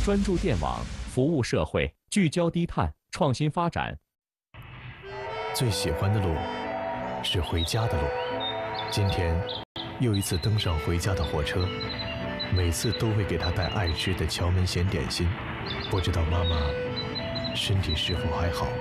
专注电网，服务社会，聚焦低碳，创新发展。 最喜欢的路是回家的路。今天又一次登上回家的火车，每次都会给他带爱吃的荞门咸点心。不知道妈妈身体是否还好？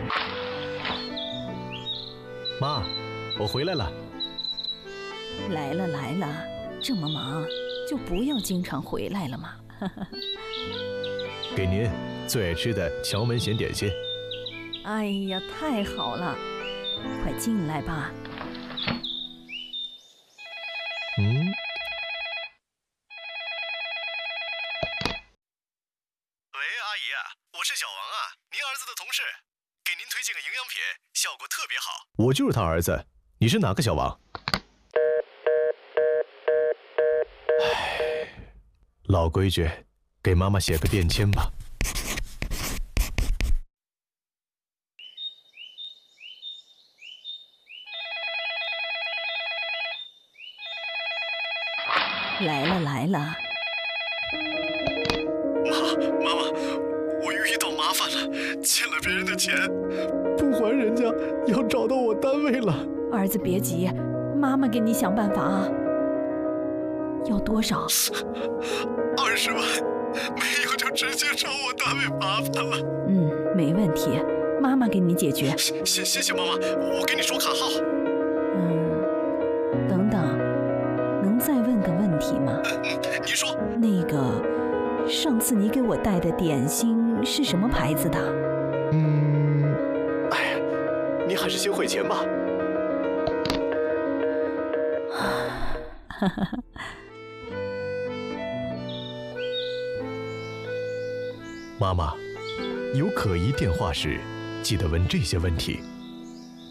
妈，我回来了。 来了来了，这么忙就不要经常回来了嘛。 给您最爱吃的荞门咸点心。 哎呀，太好了，快进来吧。 喂，阿姨，我是小王啊，您儿子的同事，给您推荐个营养品，效果特别好。 我就是他儿子，你是哪个小王？唉，老规矩，给妈妈写个便签吧。 来了来了。 妈妈，我遇到麻烦了，欠了别人的钱， 不还人家，要找到我单位了。 儿子别急，妈妈给你想办法啊。要多少 ？20万，没有就直接找我单位麻烦了。 没问题，妈妈给你解决。 谢谢妈妈，我给你说卡号。 等等，能再问个问题吗？ 你说。 那个，上次你给我带的点心是什么牌子的？ 哎呀，你还是先汇钱吧。妈妈，有可疑电话时，记得问这些问题。